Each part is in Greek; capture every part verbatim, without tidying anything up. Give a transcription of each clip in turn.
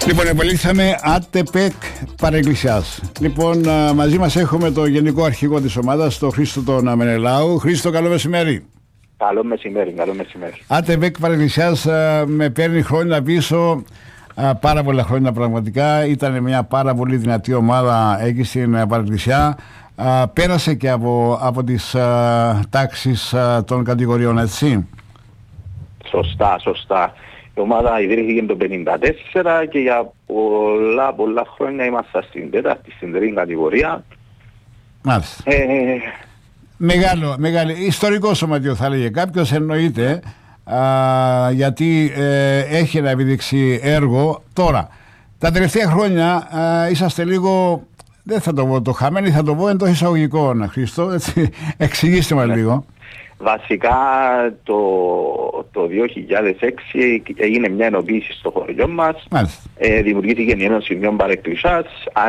Λοιπόν, επαλήθαμε ΑΤΕΠΕΚ Παρεκκλησιάς. Λοιπόν, μαζί μας έχουμε το Γενικό Αρχηγό της ομάδας, τον Χρήστο τον Μενελάου. Χρήστο, καλό μεσημέρι. Καλό μεσημέρι, καλό μεσημέρι. ΑΤΕΠΕΚ Παρεκκλησιάς με παίρνει χρόνια πίσω, πάρα πολλά χρόνια πραγματικά. Ήταν μια πάρα πολύ δυνατή ομάδα εκεί στην Παρεκκλησιά. Πέρασε και από, από τις τάξεις των κατηγοριών, έτσι. Σωστά, σωστά. Η ομάδα ιδρύθηκε το πενήντα τέσσερα και για πολλά πολλά χρόνια είμαστε στην τέταρτη, στην τρίτη κατηγορία. Μάλιστα. Ε, Μεγάλο, μεγάλο, ιστορικό σωματείο θα λέγε κάποιος, εννοείται, α, γιατί ε, έχει να επιδείξει έργο. Τώρα, τα τελευταία χρόνια α, είσαστε λίγο, δεν θα το πω το χαμένοι, θα το πω εντός εισαγωγικών, Χρήστο, έτσι, εξηγήστε μας λίγο. Βασικά το, το δύο χιλιάδες έξι έγινε μια ενοποίηση στο χωριό μας. Ε, δημιουργήθηκε η Ένωση Νέων Παρεκκλησιάς.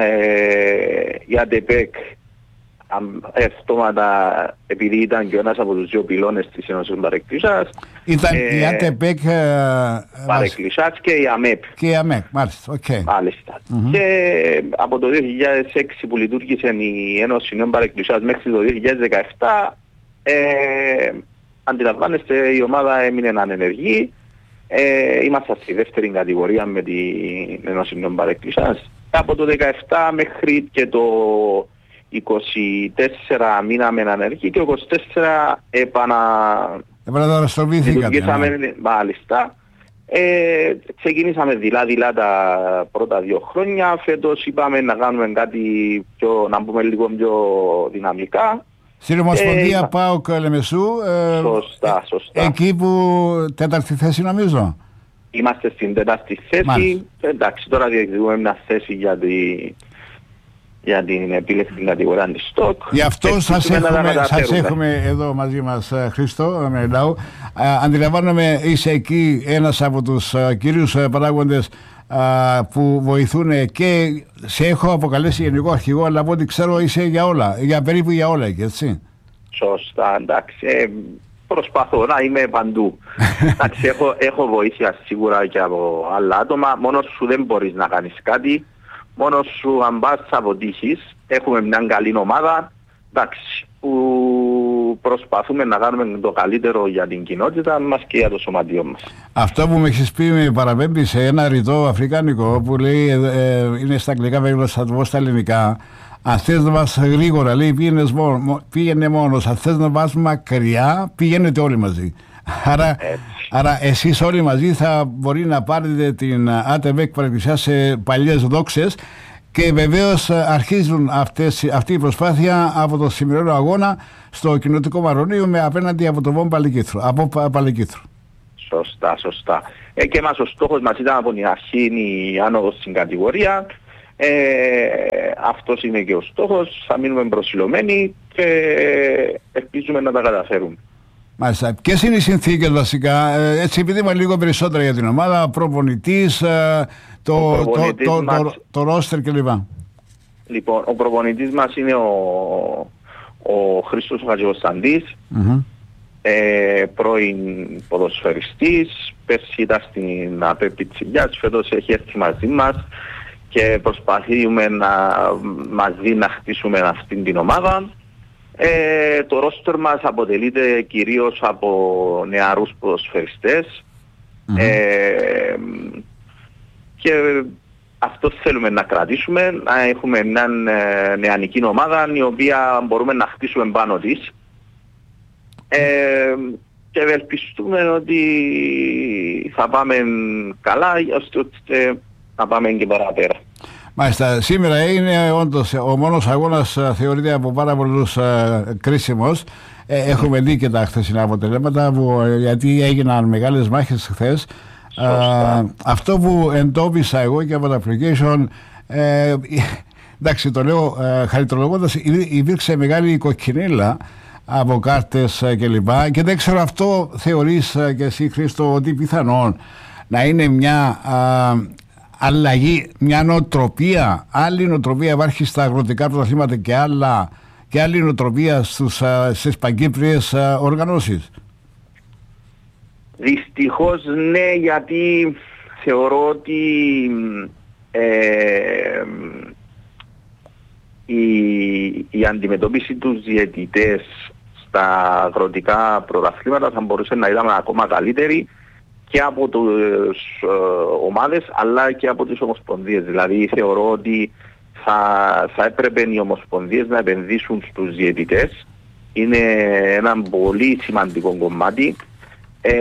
Ε, η ΑΤΕΠΕΚ αυτόματα, επειδή ήταν και ένας από τους δύο πυλώνες της Ένωσης Παρεκκλησιάς. Ήταν ε, η ΑΤΕΠΕΚ Παρεκκλησιάς και η ΑΜΕΠ. Και η ΑΜΕΠ, μάλιστα. Okay. Μάλιστα. Mm-hmm. Και από το δύο χιλιάδες έξι που λειτουργήσε η Ένωση Νέων Παρεκκλησιάς μέχρι το δύο χιλιάδες δεκαεπτά, Ε, αντιλαμβάνεστε, η ομάδα έμεινε ανενεργή. Ε, είμαστε στη δεύτερη κατηγορία με την Ένωση Νέων Παρεκκλησιάς. Από το δεκαεπτά μέχρι και το είκοσι τέσσερα μείναμε ανενεργοί και το είκοσι τέσσερα επανα... επαναδραστοποιηθήκαμε. Ναι. Μάλιστα. Ε, ξεκινήσαμε δειλά-δειλά τα πρώτα δύο χρόνια. Φέτος είπαμε να κάνουμε κάτι πιο, να μπούμε λίγο πιο δυναμικά. Στην Ομοσπονδία ε, ΠΑΟΚ Λεμεσού, ε, σωστά, σωστά. Εκεί που τέταρτη θέση νομίζω. Είμαστε στην τέταρτη θέση. Μάλιστα. Εντάξει, τώρα διεκδικούμε μια θέση για, τη, για την επίλεκτη κατηγορία της ΣΤΟΚ. Γι' αυτό σας έχουμε, σας έχουμε εδώ μαζί μας, Χρήστο Μενελάου. Αντιλαμβάνομαι είσαι εκεί ένας από τους κυρίους παράγοντες που βοηθούν και σε έχω αποκαλέσει γενικό αρχηγό, αλλά από ό,τι ξέρω είσαι για όλα, για περίπου για όλα εκεί, έτσι. Σωστά, εντάξει. Ε, προσπαθώ να είμαι παντού. Εντάξει, έχω, έχω βοήθεια σίγουρα και από άλλα άτομα. Μόνος σου δεν μπορείς να κάνεις κάτι. Μόνος σου αν πας αποτύχεις. Έχουμε μια καλή ομάδα, εντάξει, που προσπαθούμε να κάνουμε το καλύτερο για την κοινότητα μας και για το σωματείο μας. Αυτό που με έχεις πει με παραπέμπει σε ένα ρητό αφρικάνικο που λέει, ε, είναι στα αγγλικά, βέβαια θα το πω στα ελληνικά. Αν θες να πας γρήγορα, λέει, μόνο, πήγαινε μόνος. Αν θες να πας μακριά, πηγαίνετε όλοι μαζί. Άρα, άρα εσείς όλοι μαζί θα μπορεί να πάρετε την ΑΤΕΠΕΚ Παρεκκλησιάς σε παλιές δόξες. Και βεβαίως αρχίζουν αυτές, αυτή η προσπάθεια από το σημερινό αγώνα στο κοινοτικό Μαρονίου με απέναντι από το Βόμ Παλικίθρου. Από Παλικίθρου. Σωστά, σωστά. Ε, και μας ο στόχος μας ήταν από την αρχή η άνοδος στην κατηγορία. Ε, αυτός είναι και ο στόχος. Θα μείνουμε προσιλωμένοι και ελπίζουμε να τα καταφέρουμε. Μάλιστα. Ποιες είναι οι συνθήκες βασικά, έτσι επειδή είμαι λίγο περισσότερα για την ομάδα, προπονητής, το, το, το, το, μας... το, το ρόστερ κλπ. Λοιπόν, ο προπονητής μας είναι ο, ο Χρήστος Χατζικοσταντής, mm-hmm. ε, πρώην ποδοσφαιριστής, πέρσι ήταν στην ΑΠΕΠ Πιτσιλιάς, φέτος έχει έρθει μαζί μας και προσπαθούμε να μαζί να χτίσουμε αυτήν την ομάδα. Ε, το ρόστερ μας αποτελείται κυρίως από νεαρούς ποδοσφαιριστές mm-hmm. ε, και αυτό θέλουμε να κρατήσουμε, να έχουμε μια νεανική ομάδα η οποία μπορούμε να χτίσουμε πάνω της ε, και ευελπιστούμε ότι θα πάμε καλά ώστε να πάμε και παραπέρα. Μάλιστα, σήμερα είναι όντως ο μόνος αγώνας, θεωρείται από πάρα πολλούς ε, κρίσιμος. Ε, έχουμε δει και τα χθεσινά αποτελέσματα που, γιατί έγιναν μεγάλες μάχες χθες. Ε, αυτό που εντόπισα εγώ και από το application, ε, εντάξει το λέω ε, χαριτολογώντας, υπήρξε μεγάλη κοκκινίλα από κάρτες κλπ. Και, και δεν ξέρω, αυτό θεωρείς και εσύ, Χρήστο, ότι πιθανόν να είναι μια ε, αλλαγή, μια νοοτροπία, άλλη νοοτροπία υπάρχει στα αγροτικά πρωταθλήματα και, άλλα, και άλλη νοοτροπία στους, στις παγκύπριες οργανώσεις? Δυστυχώς ναι, γιατί θεωρώ ότι ε, η, η αντιμετώπιση τους διαιτητές στα αγροτικά πρωταθλήματα θα μπορούσε να ήταν ακόμα καλύτερη και από τις ε, ομάδες αλλά και από τις ομοσπονδίες. Δηλαδή θεωρώ ότι θα, θα έπρεπε οι ομοσπονδίες να επενδύσουν στους διαιτητές. Είναι ένα πολύ σημαντικό κομμάτι ε,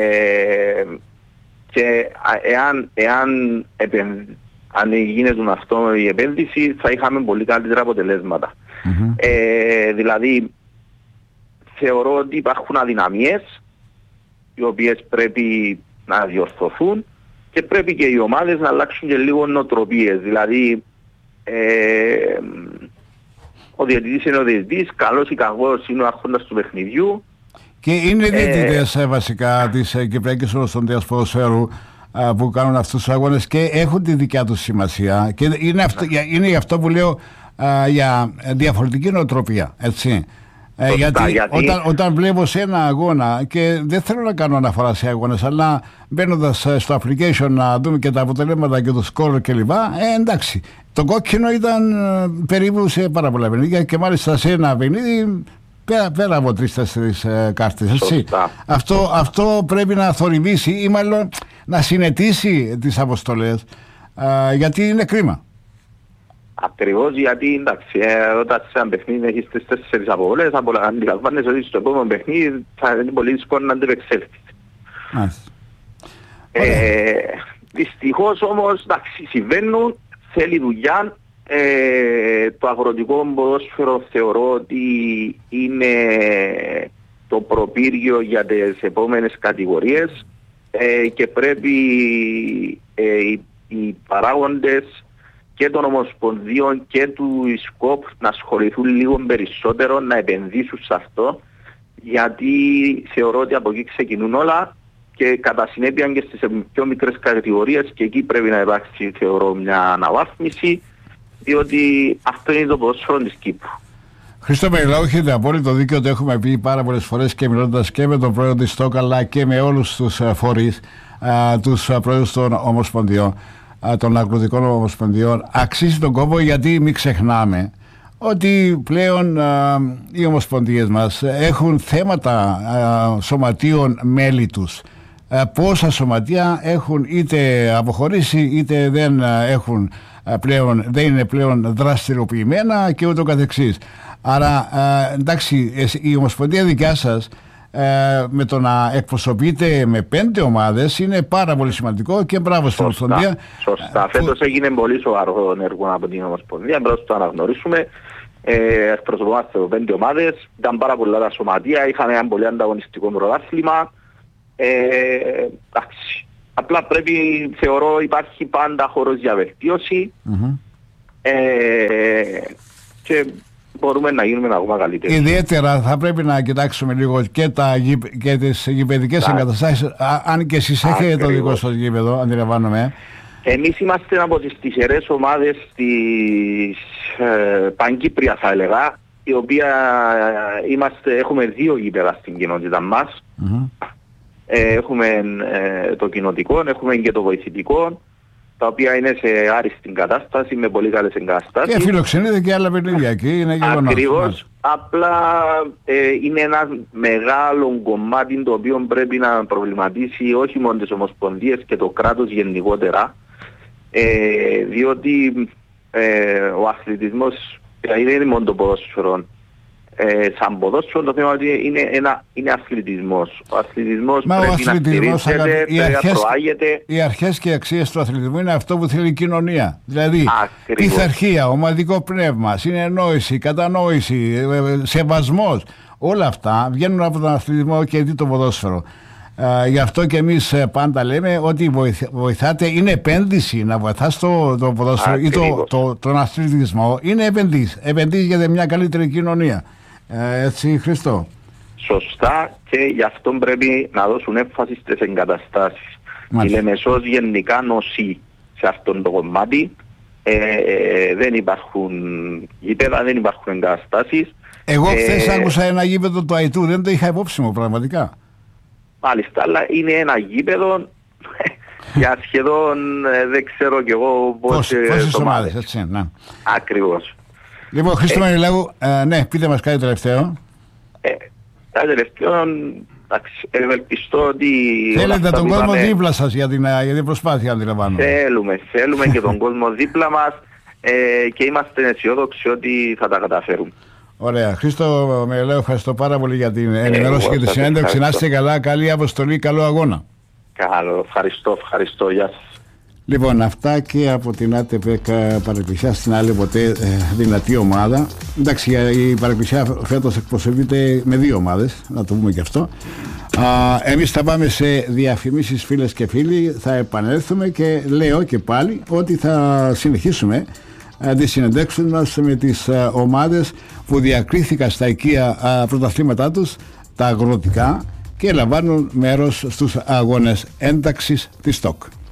και εάν, εάν, επεν, αν γίνεται αυτό η επένδυση θα είχαμε πολύ καλύτερα αποτελέσματα. Mm-hmm. Ε, δηλαδή θεωρώ ότι υπάρχουν αδυναμίες οι οποίες πρέπει να διορθωθούν και πρέπει και οι ομάδες να αλλάξουν και λίγο νοοτροπίες. Δηλαδή ε, ο διαιτητής είναι ο διαιτητής, καλός ή κακός είναι ο άρχοντας του παιχνιδιού. Και είναι διαιτητές ε, βασικά της ε, Κυπριακής Ομοσπονδίας Ποδοσφαίρου ε, που κάνουν αυτούς τους αγώνες και έχουν τη δικιά τους σημασία και είναι, αυτό, είναι γι' αυτό που λέω ε, για διαφορετική νοοτροπία, έτσι. Ε, Σωστά, γιατί, γιατί... Όταν, όταν βλέπω σε ένα αγώνα και δεν θέλω να κάνω αναφορά σε αγώνες αλλά μπαίνοντας στο application να δούμε και τα αποτελέσματα και το σκόρ κλπ, ε, εντάξει, το κόκκινο ήταν περίπου σε πάρα πολλά παιχνίδια και μάλιστα σε ένα παιχνίδι πέρα, πέρα από τρεις-τέσσερις ε, κάρτες, έτσι. Αυτό, αυτό πρέπει να θορυβήσει ή μάλλον να συνετίσει τις αποστολές ε, γιατί είναι κρίμα. Ακριβώς γιατί εντάξει, ε, όταν σε ένα παιχνίδι έχεις τις τέσσερις αποβολές, αντιλαμβάνεσαι ότι στο επόμενο παιχνίδι θα είναι πολύ δύσκολο να αντιπεξέλθεις. Ε, δυστυχώς όμως εντάξει, συμβαίνουν, θέλει δουλειά. Ε, το αγροτικό ποδόσφαιρο θεωρώ ότι είναι το προπύργιο για τις επόμενες κατηγορίες ε, και πρέπει ε, οι, οι παράγοντες και των ομοσπονδίων και του ΙΣΚΟΠ να ασχοληθούν λίγο περισσότερο, να επενδύσουν σε αυτό, γιατί θεωρώ ότι από εκεί ξεκινούν όλα και κατά συνέπεια και στις πιο μικρές κατηγορίες και εκεί πρέπει να υπάρξει, θεωρώ, μια αναβάθμιση, διότι αυτό είναι το ποδόσφαιρο της Κύπρου. Χρήστο Περιλάου, έχετε απόλυτο δίκιο, το έχουμε πει πάρα πολλές φορές και μιλώντας και με τον πρόεδρο της ΤΟΚ αλλά και με όλους τους φορείς, τους πρόεδρους των ομοσπονδιών, των αγροτικών ομοσπονδιών. Αξίζει τον κόπο γιατί μην ξεχνάμε ότι πλέον α, οι ομοσπονδίες μας έχουν θέματα α, σωματείων μέλη τους. Α, πόσα σωματεία έχουν είτε αποχωρήσει είτε δεν, α, έχουν, α, πλέον, δεν είναι πλέον δραστηριοποιημένα και ούτω καθεξής. Άρα α, εντάξει, η ομοσπονδία δικιά σας Ε, με το να εκπροσωπείτε με πέντε ομάδες είναι πάρα πολύ σημαντικό και μπράβο στην Ομοσπονδία. Σωστά. Που... Φέτος έγινε πολύ σοβαρό έργο από την Ομοσπονδία. Πρέπει να το αναγνωρίσουμε. Ε, εκπροσωπούμαστε από πέντε ομάδες. Ήταν πάρα πολλά τα σωματεία. Είχαμε ένα πολύ ανταγωνιστικό πρωτάθλημα. Ε, εντάξει. Απλά πρέπει, θεωρώ, υπάρχει πάντα χώρος για βελτίωση. Mm-hmm. Ε, και μπορούμε να γίνουμε ακόμα καλύτεροι. Ιδιαίτερα θα πρέπει να κοιτάξουμε λίγο και, τα, και τις γηπεδικές εγκαταστάσεις, αν και εσείς έχετε το δικό σας γήπεδο, αντιλαμβάνομαι. Εμείς είμαστε από τις τυχερές ομάδες της ε, Παγκύπρια, θα έλεγα, η οποία ε, είμαστε, έχουμε δύο γήπεδα στην κοινότητα μας. Mm-hmm. Ε, έχουμε ε, το κοινοτικό, έχουμε και το βοηθητικό, τα οποία είναι σε άριστη κατάσταση, με πολύ καλές εγκαταστάσεις. Και φιλοξενείται και άλλα παιχνίδια εκεί, είναι γεγονός. Ακριβώς. Απλά ε, είναι ένα μεγάλο κομμάτι το οποίο πρέπει να προβληματίσει όχι μόνο τις ομοσπονδίες και το κράτος γενικότερα, ε, διότι ε, ο αθλητισμός δηλαδή δεν είναι μόνο το ποδόσφαιρο. Ε, σαν ποδόσφαιρο το θέμα ότι είναι, ένα, είναι αθλητισμός. Ο αθλητισμός Μα πρέπει ο αθλητισμός, να στηρίζεται, πρέπει αρχές, να προάγεται. Οι αρχές και οι αξίες του αθλητισμού είναι αυτό που θέλει η κοινωνία. Δηλαδή πειθαρχία, ομαδικό πνεύμα, συνεννόηση, κατανόηση, σεβασμός. Όλα αυτά βγαίνουν από τον αθλητισμό και δει το ποδόσφαιρο. Uh, γι' αυτό και εμείς πάντα λέμε ότι βοηθ, βοηθάτε, είναι επένδυση να βοηθάς το, το ποδόσφαιρο ή το, το, τον αθλητισμό, είναι επενδύσεις, επενδύσεις για μια καλύτερη κοινωνία. Uh, έτσι, Χριστό. Σωστά, και γι' αυτό πρέπει να δώσουν έμφαση στις εγκαταστάσεις. Η Λεμεσός γενικά νοσεί σε αυτόν το κομμάτι. Ε, ε, δεν υπάρχουν γήπεδα, δεν υπάρχουν εγκαταστάσεις. Εγώ χθες ε, άκουσα ένα γήπεδο του Αϊτού, δεν το είχα υπόψη μου πραγματικά. Μάλιστα, αλλά είναι ένα γήπεδο Για σχεδόν ε, δεν ξέρω κι εγώ πόσες, πόσες ομάδες. Έτσι, ναι. Ακριβώς. Λοιπόν, Χρήστο ε, Μανιλάου, ε, ναι, πείτε μας κάτι τελευταίο. Ε, κάτι τελευταίο, ευελπιστώ ότι... Θέλετε τον κόσμο είπαμε, δίπλα σας για την, για την προσπάθεια, αντιλαμβάνω. Θέλουμε, θέλουμε και τον κόσμο δίπλα μας ε, και είμαστε αισιόδοξοι ότι θα τα καταφέρουμε. Ωραία. Χρήστο Μανιλάου, ευχαριστώ πάρα πολύ για την ενημέρωση και τη συνέντευξη. Να είστε καλά, καλή αποστολή, καλό αγώνα. Καλό, ευχαριστώ, ευχαριστώ, γεια σας. Λοιπόν, αυτά και από την ΑΤΠ Παρεκκλησιά, στην άλλη ποτέ ε, δυνατή ομάδα. Εντάξει, η Παρεκκλησιά φέτος εκπροσωπείται με δύο ομάδες, να το πούμε και αυτό. Α, εμείς θα πάμε σε διαφημίσεις, φίλες και φίλοι, θα επανέλθουμε και λέω και πάλι ότι θα συνεχίσουμε ε, τις συνεντεύξεις μας με τις ε, ομάδες που διακρίθηκαν στα οικεία ε, πρωταθλήματά τους, τα αγροτικά, και λαμβάνουν μέρος στους αγώνες ένταξης της ΣΤΟΚ.